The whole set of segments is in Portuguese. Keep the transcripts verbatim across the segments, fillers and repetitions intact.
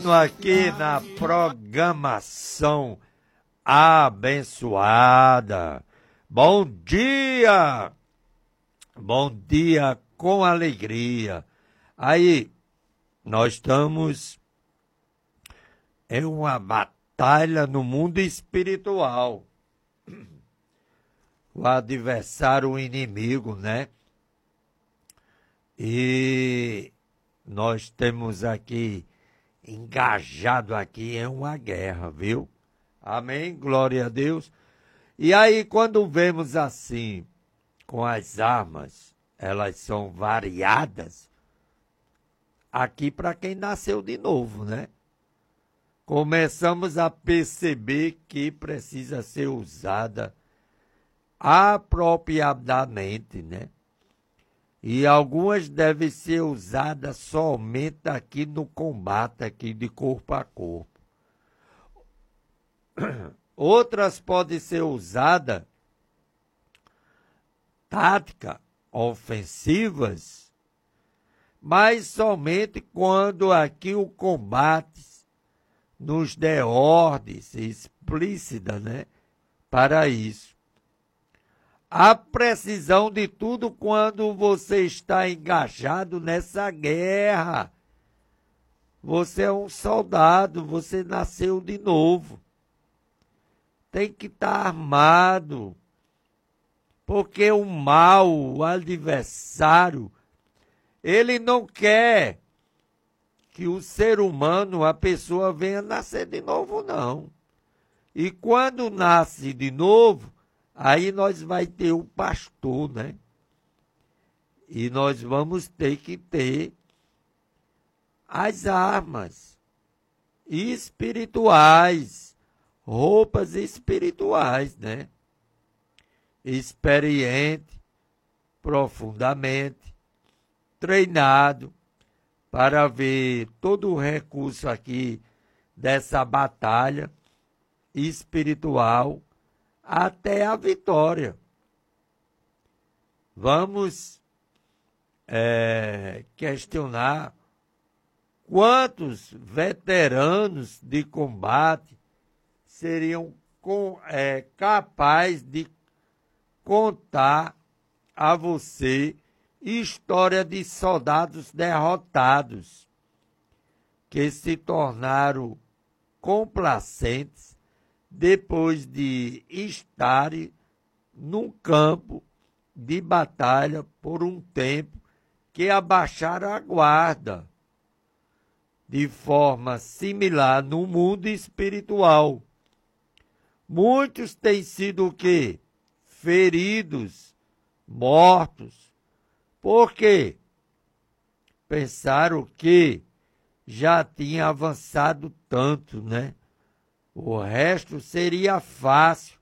Aqui na programação abençoada. Bom dia! Bom dia com alegria. Aí, nós estamos em uma batalha no mundo espiritual. O adversário, o inimigo, né? E nós temos aqui engajado aqui em uma guerra, viu? Amém? Glória a Deus. E aí, quando vemos assim, com as armas, elas são variadas, aqui para quem nasceu de novo, né? Começamos a perceber que precisa ser usada apropriadamente, né? E algumas devem ser usadas somente aqui no combate, aqui de corpo a corpo. Outras podem ser usadas táticas ofensivas, mas somente quando aqui o combate nos der ordens explícitas, né, para isso. A precisão de tudo quando você está engajado nessa guerra. Você é um soldado, você nasceu de novo. Tem que estar armado. Porque o mal, o adversário, ele não quer que o ser humano, a pessoa venha nascer de novo, não. E quando nasce de novo, aí nós vai ter o pastor, né? E nós vamos ter que ter as armas espirituais, roupas espirituais, né? Experiente, profundamente, treinado, para ver todo o recurso aqui dessa batalha espiritual, até a vitória. Vamos é, questionar quantos veteranos de combate seriam com, é, capazes de contar a você história de soldados derrotados que se tornaram complacentes depois de estarem num campo de batalha por um tempo, que abaixaram a guarda, de forma similar no mundo espiritual. Muitos têm sido o quê? Feridos, mortos. Por quê? Pensaram que já tinha avançado tanto, né? O resto seria fácil.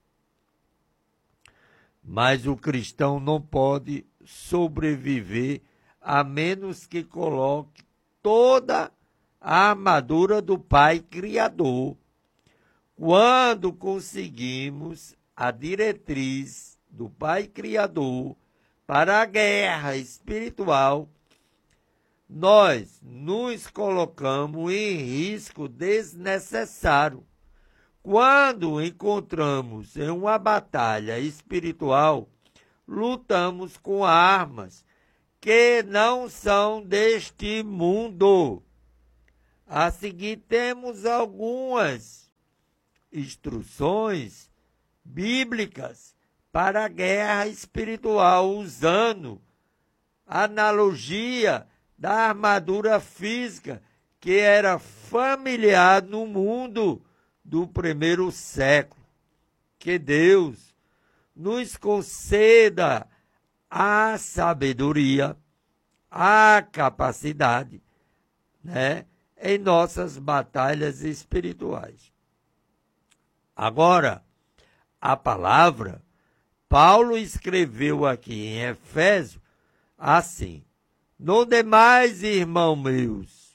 Mas o cristão não pode sobreviver a menos que coloque toda a armadura do Pai Criador. Quando conseguimos a diretriz do Pai Criador para a guerra espiritual, nós nos colocamos em risco desnecessário. Quando encontramos em uma batalha espiritual, lutamos com armas que não são deste mundo. A seguir, temos algumas instruções bíblicas para a guerra espiritual, usando a analogia da armadura física que era familiar no mundo do primeiro século. Que Deus nos conceda a sabedoria, a capacidade, né, em nossas batalhas espirituais. Agora, a palavra, Paulo escreveu aqui em Efésios assim: no demais, irmãos meus,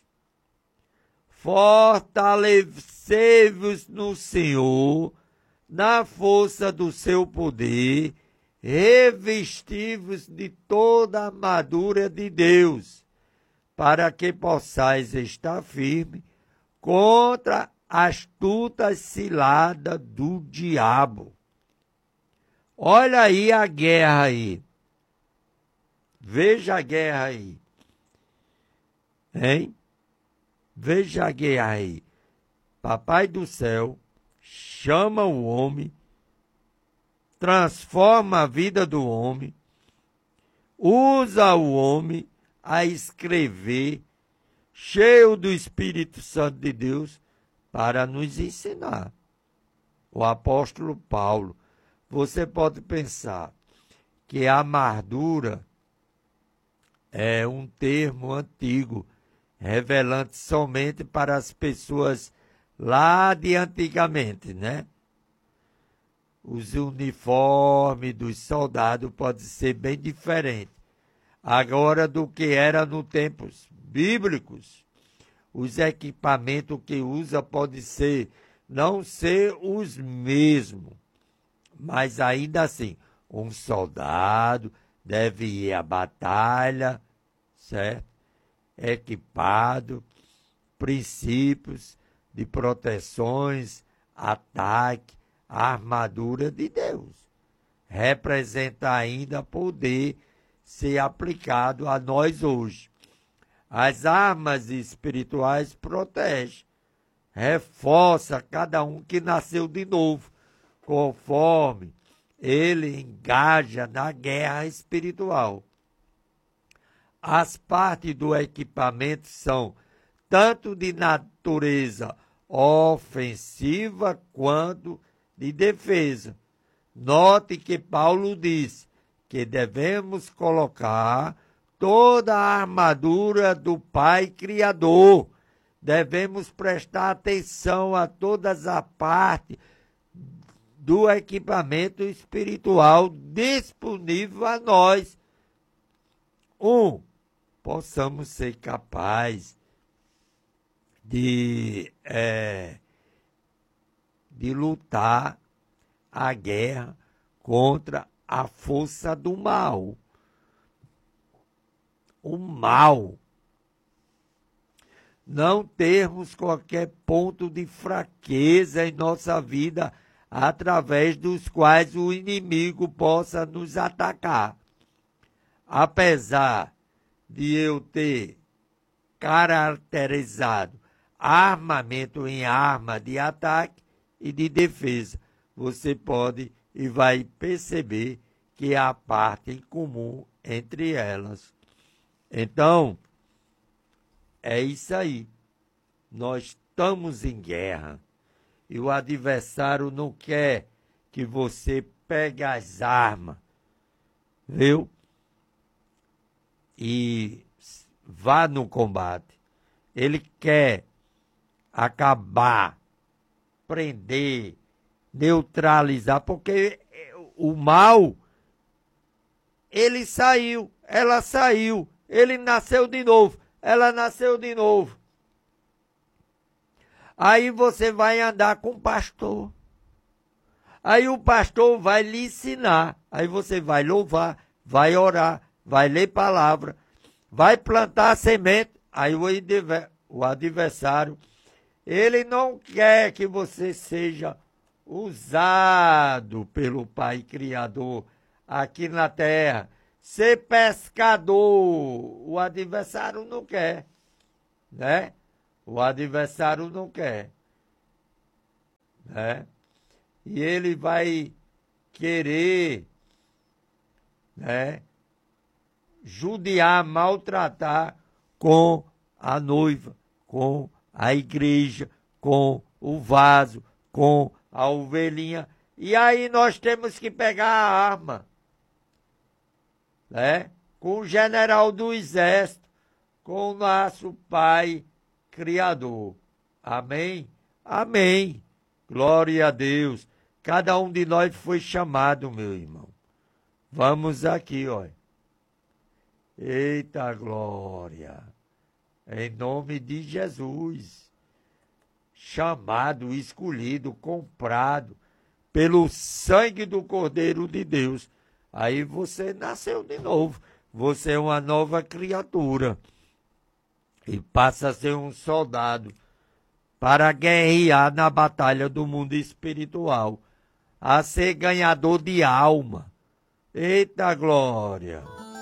fortalecei-vos no Senhor, na força do seu poder, revesti-vos de toda a armadura de Deus, para que possais estar firme contra a astuta cilada do diabo. Olha aí a guerra aí. Veja a guerra aí. Hein? Veja a guerra aí. Papai do céu chama o homem, transforma a vida do homem, usa o homem a escrever, cheio do Espírito Santo de Deus, para nos ensinar. O apóstolo Paulo, você pode pensar que a amargura é um termo antigo, revelante somente para as pessoas lá de antigamente, né? Os uniformes dos soldados podem ser bem diferentes agora do que era nos tempos bíblicos. Os equipamentos que usa podem ser, não ser os mesmos, mas ainda assim, um soldado deve ir à batalha, certo? Equipado, princípios de proteções, ataque, a armadura de Deus. Representa ainda poder ser aplicado a nós hoje. As armas espirituais protegem, reforça cada um que nasceu de novo, conforme ele engaja na guerra espiritual. As partes do equipamento são tanto de natureza ofensiva quanto de defesa. Note que Paulo diz que devemos colocar toda a armadura do Pai Criador. Devemos prestar atenção a todas as partes do equipamento espiritual disponível a nós. Um, possamos ser capazes de, é, de lutar a guerra contra a força do mal. O mal. Não termos qualquer ponto de fraqueza em nossa vida através dos quais o inimigo possa nos atacar. Apesar de eu ter caracterizado armamento em arma de ataque e de defesa, você pode e vai perceber que há parte em comum entre elas. Então, é isso aí. Nós estamos em guerra e o adversário não quer que você pegue as armas, viu? E vá no combate. Ele quer acabar, prender, neutralizar, porque o mal, ele saiu, ela saiu, ele nasceu de novo, ela nasceu de novo. Aí você vai andar com o pastor. Aí o pastor vai lhe ensinar. Aí você vai louvar, vai orar, vai ler palavra, vai plantar a semente. Aí o adversário, ele não quer que você seja usado pelo Pai Criador aqui na terra. Ser pescador, o adversário não quer, né? O adversário não quer, né? E ele vai querer, né, judiar, maltratar com a noiva, com a igreja, com o vaso, com a ovelhinha. E aí nós temos que pegar a arma, né? Com o general do exército, com o nosso Pai Criador. Amém? Amém. Glória a Deus. Cada um de nós foi chamado, meu irmão. Vamos aqui, olha. Eita glória. Em nome de Jesus. Chamado, escolhido, comprado pelo sangue do Cordeiro de Deus. Aí você nasceu de novo. Você é uma nova criatura. E passa a ser um soldado para guerrear na batalha do mundo espiritual, a ser ganhador de alma. Eita glória!